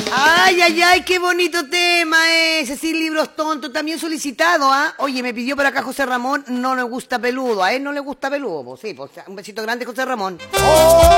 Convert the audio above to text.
Ay, ay, ay, qué bonito tema ese, sin libros tontos, también solicitado, ¿ah? Oye, me pidió por acá José Ramón, no le gusta peludo, a él no le gusta peludo, pues sí, pues un besito grande José Ramón.